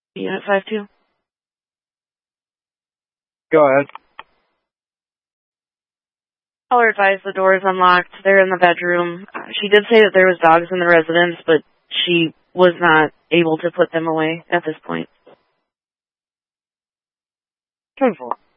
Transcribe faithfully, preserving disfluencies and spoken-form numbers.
Unit five two. Go ahead. Caller advised the door is unlocked. They're in the bedroom. Uh, she did say that there was dogs in the residence, but she was not able to put them away at this point. ten four.